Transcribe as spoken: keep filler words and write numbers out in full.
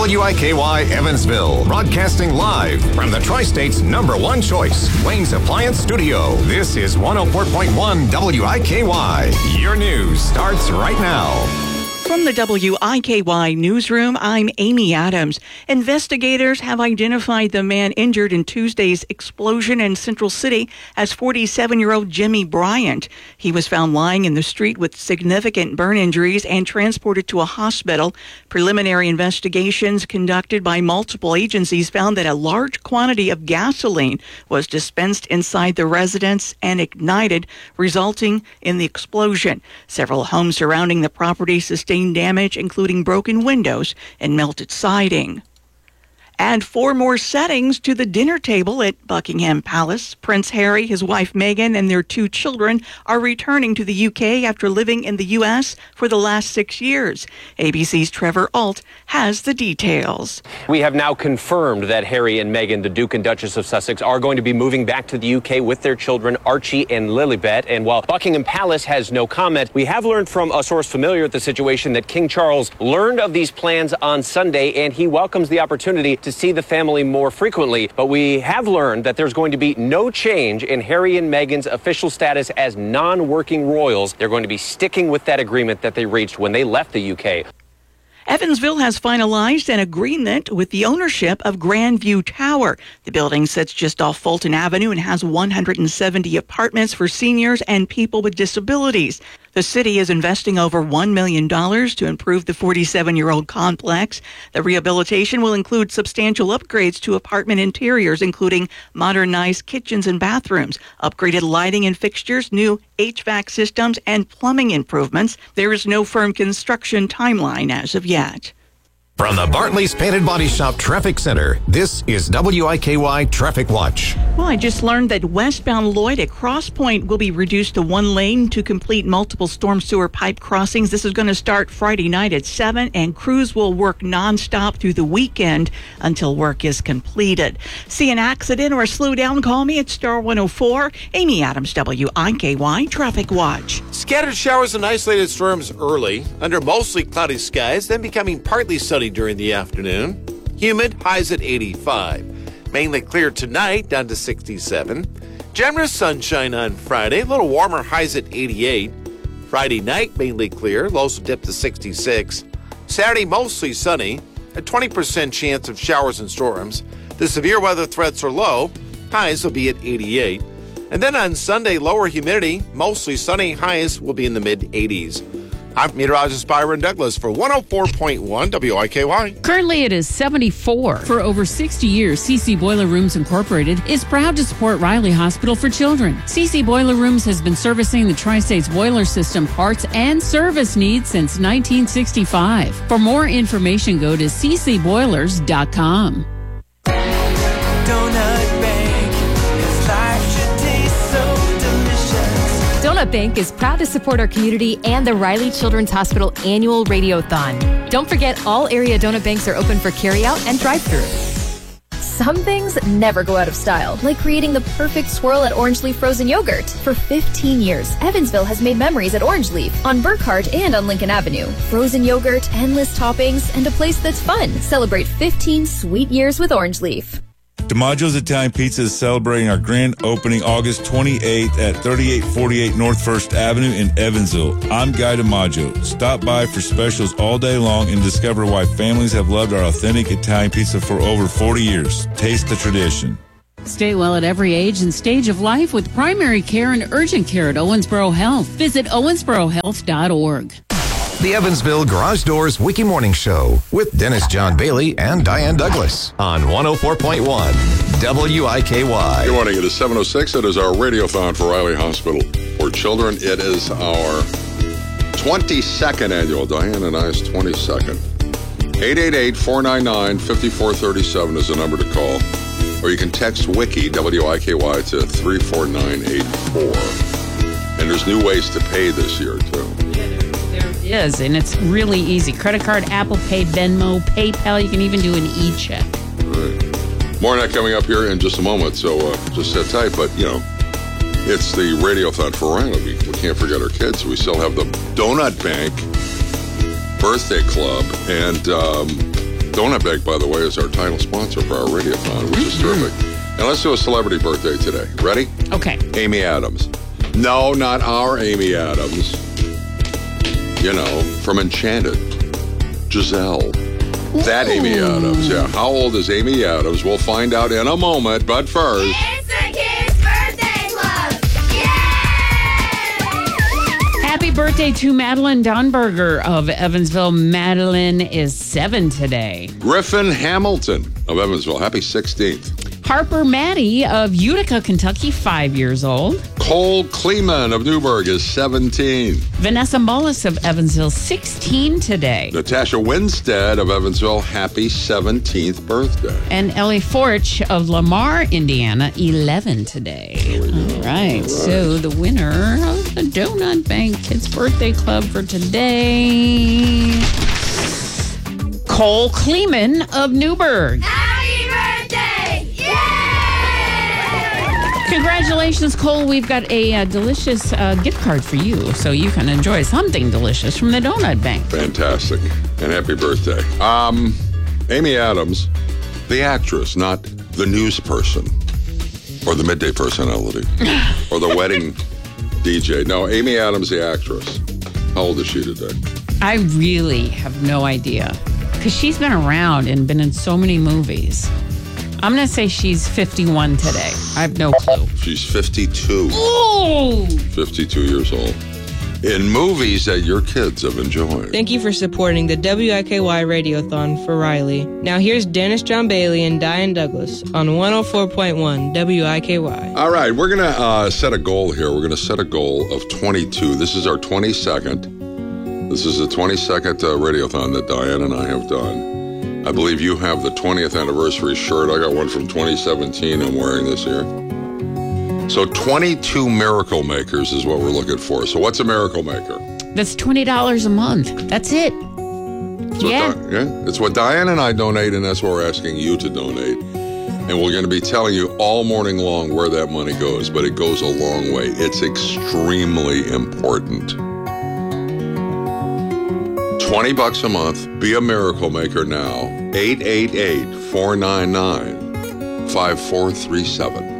W I K Y Evansville, broadcasting live from the Tri-State's number one choice, Wayne's Appliance Studio. This is one oh four point one W I K Y. Your news starts right now. From the W I K Y newsroom, I'm Amy Adams. Investigators have identified the man injured in Tuesday's explosion in Central City as forty-seven-year-old Jimmy Bryant. He was found lying in the street with significant burn injuries and transported to a hospital. Preliminary investigations conducted by multiple agencies found that a large quantity of gasoline was dispensed inside the residence and ignited, resulting in the explosion. Several homes surrounding the property sustained damage, including broken windows and melted siding. Add four more settings to the dinner table at Buckingham Palace. Prince Harry, his wife Meghan, and their two children are returning to the U K after living in the U S for the last six years. A B C's Trevor Alt has the details. We have now confirmed that Harry and Meghan, the Duke and Duchess of Sussex, are going to be moving back to the U K with their children, Archie and Lilibet. And while Buckingham Palace has no comment, we have learned from a source familiar with the situation that King Charles learned of these plans on Sunday, and he welcomes the opportunity to see the family more frequently. But we have learned that there's going to be no change in Harry and Meghan's official status as non-working royals. They're going to be sticking with that agreement that they reached when they left the U K. Evansville has finalized an agreement with the ownership of Grandview Tower. The building sits just off Fulton Avenue and has one hundred seventy apartments for seniors and people with disabilities. The city is investing over one million dollars to improve the forty-seven-year-old complex. The rehabilitation will include substantial upgrades to apartment interiors, including modernized kitchens and bathrooms, upgraded lighting and fixtures, new H V A C systems, and plumbing improvements. There is no firm construction timeline as of yet. From the Bartley's Painted Body Shop Traffic Center, this is W I K Y Traffic Watch. Well, I just learned that westbound Lloyd at Cross Point will be reduced to one lane to complete multiple storm sewer pipe crossings. This is going to start Friday night at seven, and crews will work nonstop through the weekend until work is completed. See an accident or slow down, call me at Star one oh four. Amy Adams, W I K Y Traffic Watch. Scattered showers and isolated storms early, under mostly cloudy skies, then becoming partly sunny during the afternoon. Humid, highs at eighty-five. Mainly clear tonight, down to sixty-seven. Generous sunshine on Friday, a little warmer, highs at eighty-eight. Friday night, mainly clear, lows will dip to sixty-six. Saturday, mostly sunny, a twenty percent chance of showers and storms. The severe weather threats are low, highs will be at eighty-eight. And then on Sunday, lower humidity, mostly sunny, highs will be in the mid-eighties. I'm meteorologist Byron Douglas for one oh four point one W I K Y. Currently, it is seventy-four. For over sixty years, C C Boiler Rooms Incorporated is proud to support Riley Hospital for Children. C C Boiler Rooms has been servicing the Tri-States boiler system parts and service needs since nineteen sixty-five. For more information, go to c c boilers dot com. Donut Bank, 'cause life should taste so delicious. Donut Bank is proud to support our community and the Riley Children's Hospital annual Radiothon. Don't forget, all area donut banks are open for carryout and drive-thru. Some things never go out of style, like creating the perfect swirl at Orange Leaf Frozen Yogurt. For fifteen years, Evansville has made memories at Orange Leaf, on Burkhart and on Lincoln Avenue. Frozen yogurt, endless toppings, and a place that's fun. Celebrate fifteen sweet years with Orange Leaf. DiMaggio's Italian Pizza is celebrating our grand opening August twenty-eighth at thirty-eight forty-eight North First Avenue in Evansville. I'm Guy DiMaggio. Stop by for specials all day long and discover why families have loved our authentic Italian pizza for over forty years. Taste the tradition. Stay well at every age and stage of life with primary care and urgent care at Owensboro Health. Visit owensboro health dot org. The Evansville Garage Doors Wiki Morning Show with Dennis John Bailey and Diane Douglas on one oh four point one W I K Y. Good morning. It is seven oh six. It is our radiothon for Riley Hospital for Children. It is our twenty-second annual. Diane and I's twenty-second. eight eight eight, four nine nine, five four three seven is the number to call. Or you can text Wiki, W I K Y, to three four nine eight four. And there's new ways to pay this year, too. Is, and it's really easy. Credit card, Apple Pay, Venmo, PayPal. You can even do an e-check. Right. More on that coming up here in just a moment, so uh, just sit tight. But, you know, it's the Radiothon for Riley. We, we can't forget our kids. We still have the Donut Bank Birthday Club, and um, Donut Bake, by the way, is our title sponsor for our radiothon, which is terrific. And let's do a celebrity birthday today. Ready? Okay. Amy Adams. No, not our Amy Adams. You know, from Enchanted. Giselle. That Amy Adams, yeah. How old is Amy Adams? We'll find out in a moment, but first... It's the Kids Birthday Club! Yay! Happy birthday to Madeline Donberger of Evansville. Madeline is seven today. Griffin Hamilton of Evansville. Happy sixteenth. Harper Maddie of Utica, Kentucky, five years old. Cole Kleeman of Newburgh is seventeen. Vanessa Mullis of Evansville, sixteen today. Natasha Winstead of Evansville, happy seventeenth birthday. And Ellie Forch of Lamar, Indiana, eleven today. All right. All right. So the winner of the Donut Bank Kids Birthday Club for today, Cole Kleeman of Newburgh. Congratulations, Cole. We've got a uh, delicious uh, gift card for you, so you can enjoy something delicious from the Donut Bank. Fantastic. And happy birthday. Um, Amy Adams, the actress, not the news person or the midday personality or the wedding D J. No, Amy Adams, the actress. How old is she today? I really have no idea, because she's been around and been in so many movies. I'm going to say she's fifty-one today. I have no clue. She's fifty-two. Ooh! fifty-two years old. In movies that your kids have enjoyed. Thank you for supporting the W I K Y Radiothon for Riley. Now here's Dennis John Bailey and Diane Douglas on one oh four point one W I K Y. All right, we're going to uh, set a goal here. We're going to set a goal of twenty-two. This is our twenty-second. This is the twenty-second uh, Radiothon that Diane and I have done. I believe you have the twentieth anniversary shirt. I got one from twenty seventeen I'm wearing this year. So twenty-two Miracle Makers is what we're looking for. So what's a Miracle Maker? That's twenty dollars a month. That's it. It's Yeah. What Di- yeah. It's what Diane and I donate, and that's what we're asking you to donate. And we're going to be telling you all morning long where that money goes, but it goes a long way. It's extremely important. twenty bucks a month. Be a Miracle Maker now. eight eight eight, four nine nine, five four three seven.